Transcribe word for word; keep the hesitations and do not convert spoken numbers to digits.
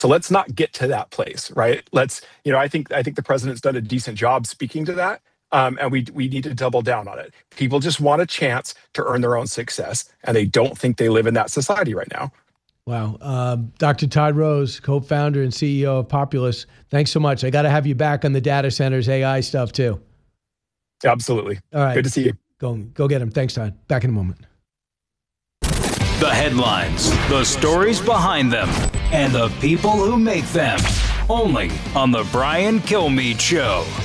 So let's not get to that place, right? Let's, you know, I think I think the president's done a decent job speaking to that, um, and we we need to double down on it. People just want a chance to earn their own success, and they don't think they live in that society right now. Wow. Um, Doctor Todd Rose, co-founder and C E O of Populous, thanks so much. I got to have you back on the data centers, A I stuff too. Absolutely. All right. Good to see you. Go, go get him. Thanks, Todd. Back in a moment. The headlines, the stories behind them, and the people who make them. Only on The Brian Kilmeade Show.